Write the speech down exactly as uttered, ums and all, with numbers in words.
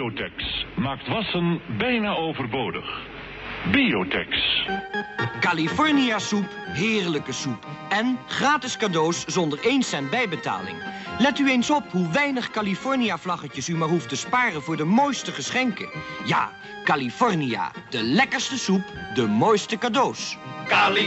Biotex maakt wassen bijna overbodig. Biotex. California soep, heerlijke soep. En gratis cadeaus zonder één cent bijbetaling. Let u eens op hoe weinig California-vlaggetjes u maar hoeft te sparen voor de mooiste geschenken. Ja, California, de lekkerste soep, de mooiste cadeaus. California.